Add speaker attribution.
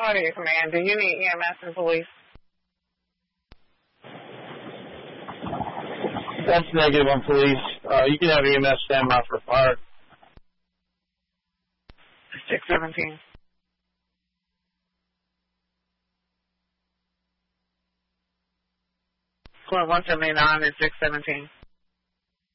Speaker 1: Audio Command, do you need EMS and police?
Speaker 2: That's negative on police. You can have EMS stand by for fire.
Speaker 1: 617. Point 179 and 617.